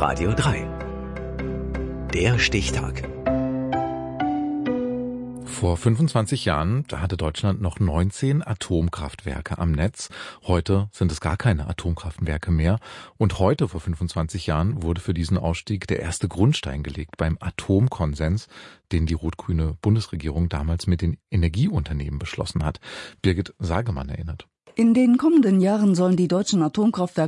Radio 3. Der Stichtag. Vor 25 Jahren, da hatte Deutschland noch 19 Atomkraftwerke am Netz. Heute sind es gar keine Atomkraftwerke mehr. Und heute, vor 25 Jahren, wurde für diesen Ausstieg der erste Grundstein gelegt beim Atomkonsens, den die rot-grüne Bundesregierung damals mit den Energieunternehmen beschlossen hat. Birgit Sagemann erinnert. In den kommenden Jahren sollen die deutschen Atomkraftwerke